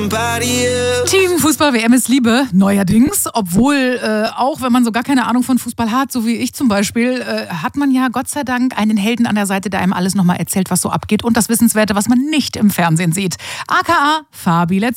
Team Fußball-WM ist Liebe, neuerdings. Obwohl, auch wenn man so gar keine Ahnung von Fußball hat, so wie ich zum Beispiel, hat man ja Gott sei Dank einen Helden an der Seite, der einem alles nochmal erzählt, was so abgeht. Und das Wissenswerte, was man nicht im Fernsehen sieht. AKA Fabi.